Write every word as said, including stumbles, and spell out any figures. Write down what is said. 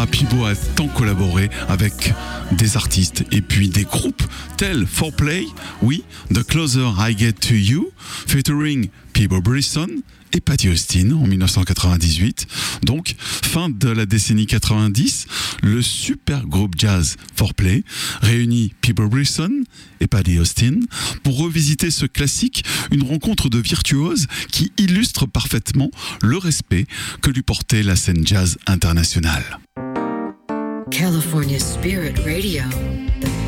Peabo a tant collaboré avec des artistes et puis des groupes tels four play, oui, The Closer I Get to You, featuring Peabo Brisson et Patti Austin en dix-neuf cent quatre-vingt-dix-huit. Donc, fin de la décennie quatre-vingt-dix, le super groupe jazz four play réunit Peabo Brisson et Patti Austin pour revisiter ce classique, une rencontre de virtuoses qui illustre parfaitement le respect que lui portait la scène jazz internationale. California Spirit Radio, the